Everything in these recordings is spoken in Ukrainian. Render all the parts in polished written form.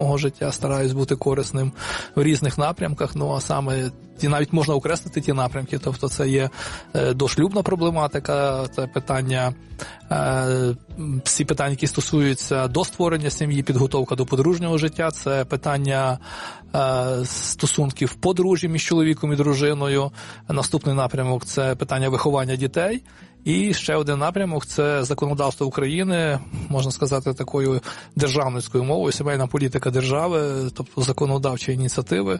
мого життя, стараюсь бути корисним в різних напрямках, а саме навіть можна окреслити ті напрямки, тобто це є дошлюбна проблематика, це питання, всі питання, які стосуються до створення сім'ї, підготовка до подружнього життя, це питання стосунків в подружжі між чоловіком і дружиною, наступний напрямок – це питання виховання дітей, і ще один напрямок – це законодавство України, можна сказати, такою державницькою мовою, сімейна політика держави, тобто законодавчі ініціативи.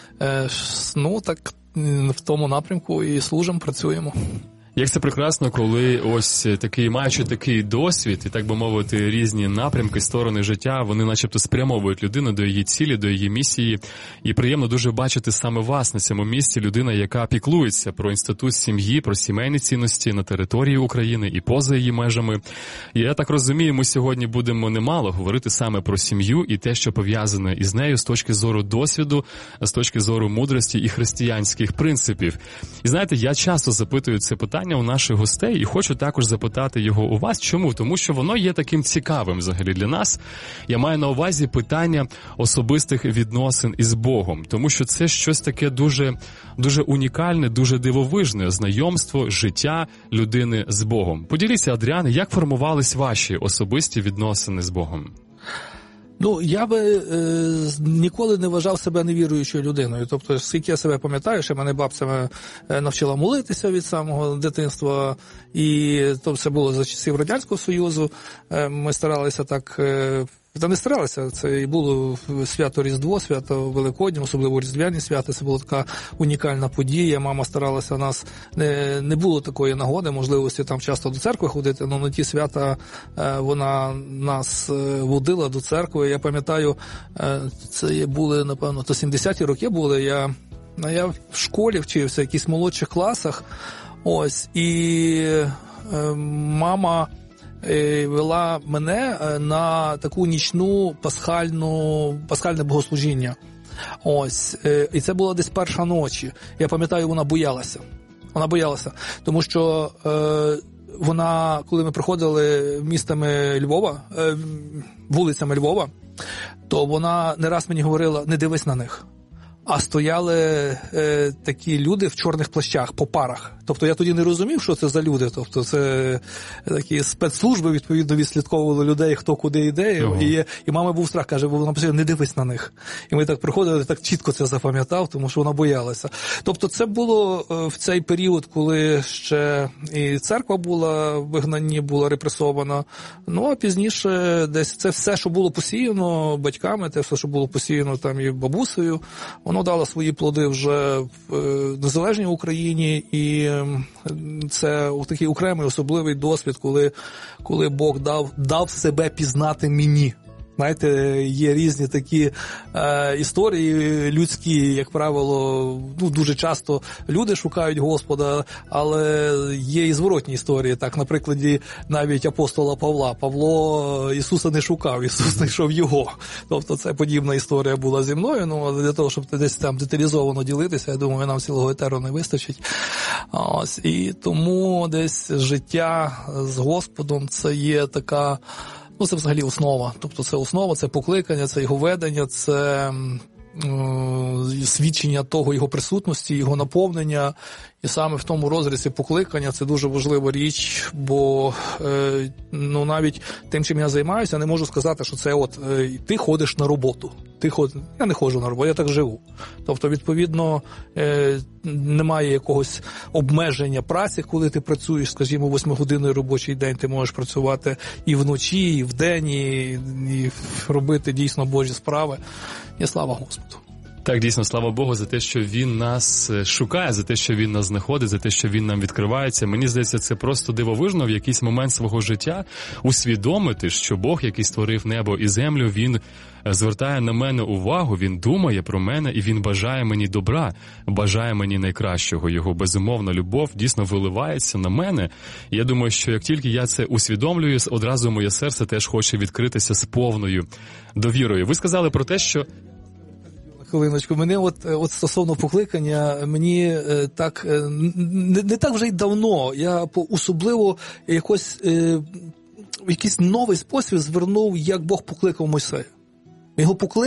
Так в тому напрямку і служимо, працюємо. Як це прекрасно, коли ось такий, маючи такий досвід і, так би мовити, різні напрямки, сторони життя, вони начебто спрямовують людину до її цілі, до її місії. І приємно дуже бачити саме вас на цьому місці, людина, яка піклується про інститут сім'ї, про сімейні цінності на території України і поза її межами. І я так розумію, ми сьогодні будемо немало говорити саме про сім'ю і те, що пов'язане із нею з точки зору досвіду, з точки зору мудрості і християнських принципів. І знаєте, я часто запитую це питання у наших гостей і хочу також запитати його у вас. Чому? Тому що воно є таким цікавим взагалі для нас. Я маю на увазі питання особистих відносин із Богом, тому що це щось таке дуже, дуже унікальне, дуже дивовижне знайомство, життя людини з Богом. Поділіться, Адріане, як формувались ваші особисті відносини з Богом? Я би ніколи не вважав себе невіруючою людиною. Тобто, скільки я себе пам'ятаю, що мене бабця навчила молитися від самого дитинства, і це було за часів Радянського Союзу. Ми старалися так... Та не старалися, це і було свято Різдво, свято Великодня, особливо Різдвяні свята, це була така унікальна подія, мама старалася нас, не було такої нагоди, можливості там часто до церкви ходити, але на ті свята вона нас водила до церкви. Я пам'ятаю, це були, напевно, то 70-ті роки були, я в школі вчився, в якихось молодших класах, і мама вела мене на таку нічну пасхальне богослужіння. І це була десь перша ночі. Я пам'ятаю, вона боялася. Тому що вона, коли ми проходили містами Львова, вулицями Львова, то вона не раз мені говорила: не дивись на них. А стояли такі люди в чорних плащах, по парах. Тобто я тоді не розумів, що це за люди. Тобто це такі спецслужби, відповідно, відслідковували людей, хто куди йде. І мама був страх, каже, вона постійно: не дивись на них. І ми так приходили, так чітко це запам'ятав, тому що вона боялася. Тобто це було в цей період, коли ще і церква була в вигнанні, була репресована. А пізніше десь це все, що було посіяно батьками, те все, що було посіяно там і бабусею, воно дало свої плоди вже в незалежній Україні, і це такий окремий особливий досвід, коли Бог дав себе пізнати мені. Знаєте, є різні такі історії людські, як правило, дуже часто люди шукають Господа, але є і зворотні історії. Так, на прикладі навіть апостола Павла. Павло Ісуса не шукав, Ісус знайшов його. Тобто це подібна історія була зі мною, але для того, щоб десь там деталізовано ділитися, я думаю, нам цілого етеру не вистачить. І тому десь життя з Господом – це є така... це взагалі основа. Тобто це основа, це покликання, це його ведення, це свідчення того його присутності, його наповнення. І саме в тому розрізі покликання це дуже важлива річ, бо навіть тим, чим я займаюся, не можу сказати, що це ти ходиш на роботу. Я не ходжу на роботу, я так живу. Тобто, відповідно, немає якогось обмеження праці, коли ти працюєш, скажімо, 8-годинний робочий день, ти можеш працювати і вночі, і вдень, і робити дійсно Божі справи. І слава Господу. Так, дійсно, слава Богу за те, що Він нас шукає, за те, що Він нас знаходить, за те, що Він нам відкривається. Мені здається, це просто дивовижно в якийсь момент свого життя усвідомити, що Бог, який створив небо і землю, Він звертає на мене увагу, Він думає про мене і Він бажає мені добра, бажає мені найкращого. Його безумовна любов дійсно виливається на мене. І я думаю, що як тільки я це усвідомлюю, одразу моє серце теж хоче відкритися з повною довірою. Ви сказали про те, що... Хвилиночку, мене от стосовно покликання, мені так, не так вже й давно, я особливо в якийсь новий спосіб звернув, як Бог покликав Мойсея. Його покликав